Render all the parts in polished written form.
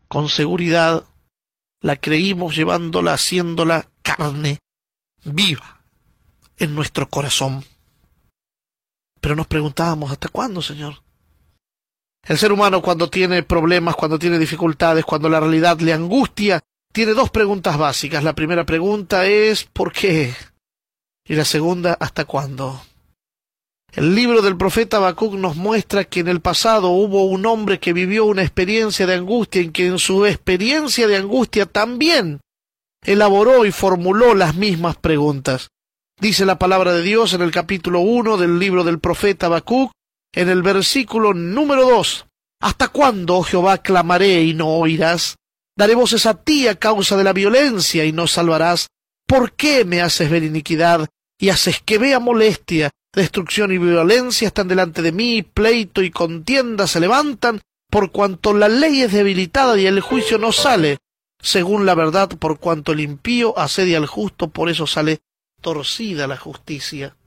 con seguridad la creímos llevándola, haciéndola carne viva en nuestro corazón. Pero nos preguntábamos, ¿hasta cuándo, Señor? El ser humano, cuando tiene problemas, cuando tiene dificultades, cuando la realidad le angustia, tiene dos preguntas básicas. La primera pregunta es ¿por qué? Y la segunda, ¿hasta cuándo? El libro del profeta Habacuc nos muestra que en el pasado hubo un hombre que vivió una experiencia de angustia, en que en su experiencia de angustia también elaboró y formuló las mismas preguntas. Dice la palabra de Dios en el capítulo 1 del libro del profeta Habacuc, en el versículo número 2. ¿Hasta cuándo, oh Jehová, clamaré y no oirás? Daré voces a ti a causa de la violencia y no salvarás. ¿Por qué me haces ver iniquidad y haces que vea molestia? Destrucción y violencia están delante de mí, pleito y contienda se levantan, por cuanto la ley es debilitada y el juicio no sale, según la verdad, por cuanto el impío asedia al justo, por eso sale torcida la justicia.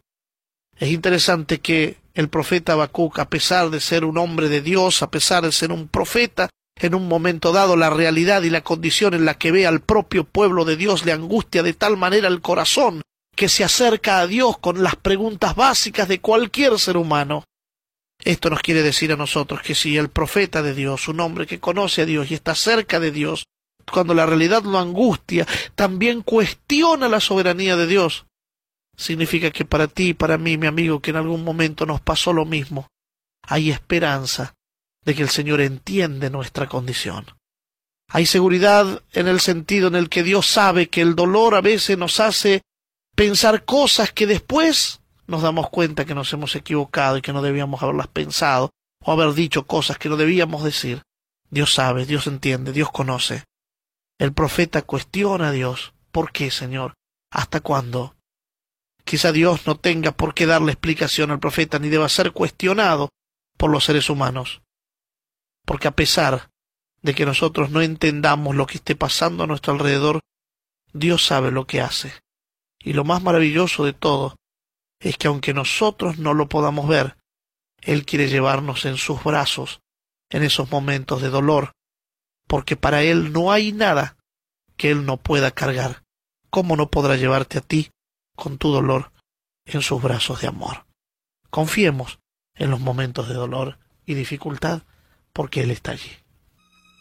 Es interesante que el profeta Habacuc, a pesar de ser un hombre de Dios, a pesar de ser un profeta, en un momento dado la realidad y la condición en la que ve al propio pueblo de Dios le angustia de tal manera el corazón que se acerca a Dios con las preguntas básicas de cualquier ser humano. Esto nos quiere decir a nosotros que si el profeta de Dios, un hombre que conoce a Dios y está cerca de Dios, cuando la realidad lo angustia, también cuestiona la soberanía de Dios, significa que para ti y para mí, mi amigo, que en algún momento nos pasó lo mismo, hay esperanza de que el Señor entiende nuestra condición. Hay seguridad en el sentido en el que Dios sabe que el dolor a veces nos hace pensar cosas que después nos damos cuenta que nos hemos equivocado y que no debíamos haberlas pensado o haber dicho cosas que no debíamos decir. Dios sabe, Dios entiende, Dios conoce. El profeta cuestiona a Dios. ¿Por qué, Señor? ¿Hasta cuándo? Quizá Dios no tenga por qué darle explicación al profeta ni deba ser cuestionado por los seres humanos. Porque a pesar de que nosotros no entendamos lo que esté pasando a nuestro alrededor, Dios sabe lo que hace. Y lo más maravilloso de todo es que aunque nosotros no lo podamos ver, Él quiere llevarnos en sus brazos en esos momentos de dolor, porque para Él no hay nada que Él no pueda cargar. ¿Cómo no podrá llevarte a ti con tu dolor en sus brazos de amor? Confiemos en los momentos de dolor y dificultad, porque Él está allí.